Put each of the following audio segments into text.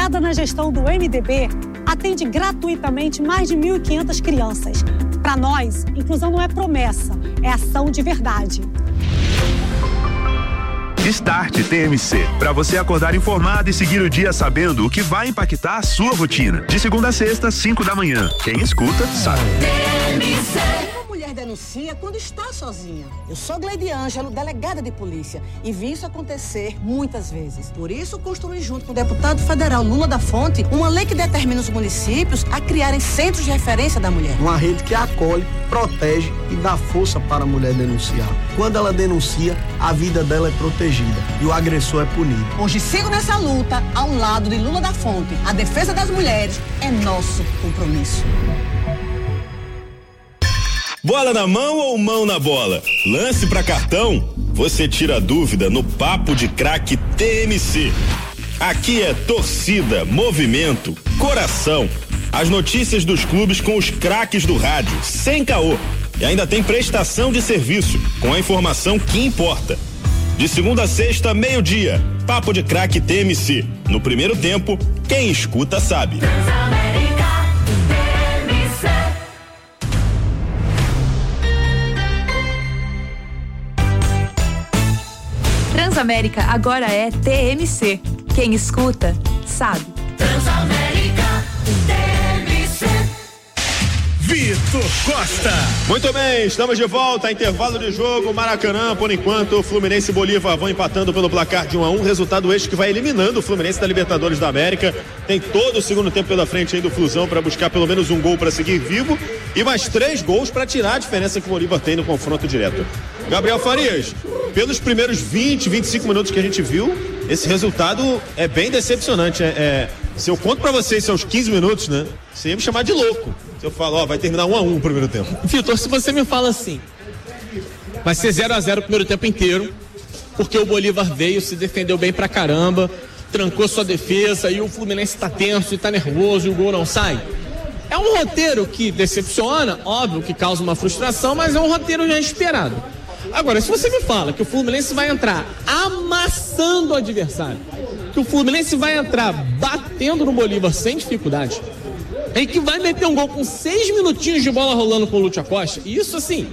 Baseada na gestão do MDB, atende gratuitamente mais de 1.500 crianças. Para nós, inclusão não é promessa, é ação de verdade. Start TMC, para você acordar informado e seguir o dia sabendo o que vai impactar a sua rotina. De segunda a sexta, 5 da manhã. Quem escuta, sabe. Uma mulher denuncia quando está sozinha. Eu sou Gleide Ângelo, delegada de polícia, e vi isso acontecer muitas vezes. Por isso, construí junto com o deputado federal Lula da Fonte uma lei que determina os municípios a criarem centros de referência da mulher. Uma rede que acolhe, protege e dá força para a mulher denunciar. Quando ela denuncia, a vida dela é protegida e o agressor é punido. Hoje sigo nessa luta ao lado de Lula da Fonte. A defesa das mulheres é nosso compromisso. Bola na mão ou mão na bola? Lance pra cartão? Você tira a dúvida no Papo de Craque TMC. Aqui é torcida, movimento, coração. As notícias dos clubes com os craques do rádio, sem caô. E ainda tem prestação de serviço, com a informação que importa. De segunda a sexta, meio-dia, Papo de Craque TMC. No primeiro tempo, quem escuta sabe. Transamérica agora é TMC. Quem escuta, sabe. Transamérica TMC. Vitor Costa. Muito bem, estamos de volta. Intervalo de jogo, Maracanã. Por enquanto, Fluminense e Bolívar vão empatando pelo placar de 1-1. Resultado este que vai eliminando o Fluminense da Libertadores da América. Tem todo o segundo tempo pela frente aí do Flusão para buscar pelo menos um gol para seguir vivo e mais 3 gols para tirar a diferença que o Bolívar tem no confronto direto. Gabriel Farias, pelos primeiros 20, 25 minutos que a gente viu, esse resultado é bem decepcionante. Se eu conto pra vocês seus 15 minutos, né? Você ia me chamar de louco. Se eu falo, vai terminar 1-1 o primeiro tempo. Vitor, se você me fala assim, vai ser 0-0 o primeiro tempo inteiro, porque o Bolívar veio, se defendeu bem pra caramba, trancou sua defesa e o Fluminense tá tenso e tá nervoso e o gol não sai. É um roteiro que decepciona, óbvio que causa uma frustração, mas é um roteiro já esperado. Agora, se você me fala que o Fluminense vai entrar amassando o adversário, que o Fluminense vai entrar batendo no Bolívar sem dificuldade, e que vai meter um gol com 6 minutinhos de bola rolando com o Lúcio Acosta, e isso assim,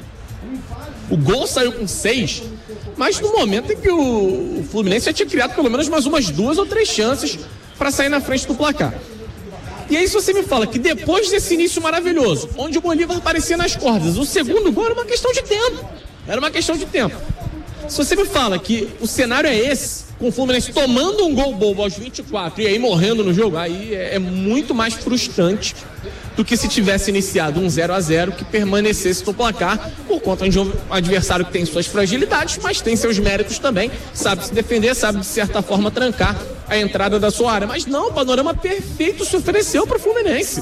o gol saiu com 6, mas no momento em que o Fluminense já tinha criado pelo menos mais umas 2 ou 3 chances para sair na frente do placar. E aí se você me fala que depois desse início maravilhoso, onde o Bolívar aparecia nas cordas, o segundo gol era uma questão de tempo. Era uma questão de tempo. Se você me fala que o cenário é esse, com o Fluminense tomando um gol bobo aos 24 e aí morrendo no jogo, aí é muito mais frustrante do que se tivesse iniciado um 0-0 que permanecesse no placar por conta de um adversário que tem suas fragilidades, mas tem seus méritos também, sabe se defender, sabe de certa forma trancar a entrada da sua área. Mas não, o panorama perfeito se ofereceu para o Fluminense.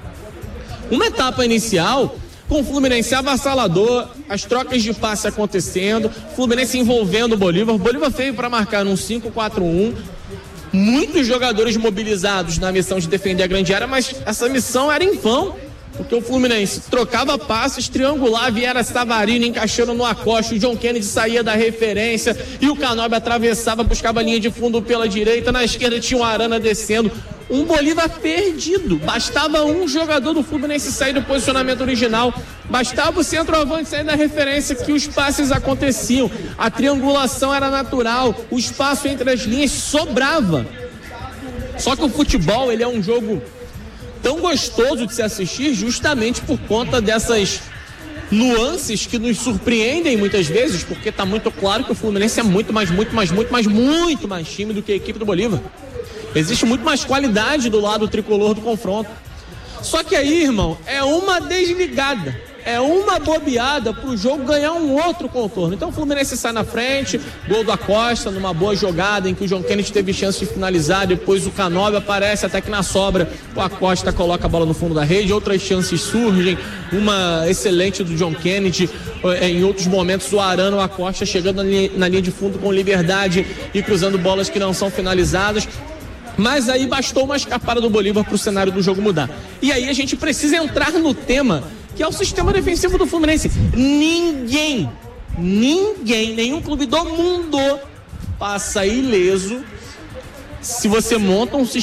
Uma etapa inicial com o Fluminense avassalador, as trocas de passe acontecendo, Fluminense envolvendo o Bolívar veio para marcar um 5-4-1, muitos jogadores mobilizados na missão de defender a grande área, mas essa missão era em vão, porque o Fluminense trocava passes, triangulava, Vieira Savarino encaixando no Acosta, o John Kennedy saía da referência e o Canóbio atravessava, buscava a linha de fundo pela direita, na esquerda tinha o Arana descendo. Um Bolívar perdido, bastava um jogador do Fluminense sair do posicionamento original, bastava o centroavante sair da referência que os passes aconteciam, a triangulação era natural, o espaço entre as linhas sobrava. Só que o futebol, ele é um jogo tão gostoso de se assistir justamente por conta dessas nuances que nos surpreendem muitas vezes, porque está muito claro que o Fluminense é muito mais time do que a equipe do Bolívar. Existe muito mais qualidade do lado tricolor do confronto. Só que aí, irmão, é uma desligada, é uma bobeada pro jogo ganhar um outro contorno. Então o Fluminense sai na frente, gol do Acosta numa boa jogada em que o John Kennedy teve chance de finalizar, depois o Canóbio aparece até que na sobra o Acosta coloca a bola no fundo da rede, outras chances surgem, uma excelente do John Kennedy, em outros momentos o Arana, o Acosta chegando na linha de fundo com liberdade e cruzando bolas que não são finalizadas. Mas aí bastou uma escapada do Bolívar para o cenário do jogo mudar. E aí a gente precisa entrar no tema, que é o sistema defensivo do Fluminense. Nenhum clube do mundo passa ileso se você monta um sistema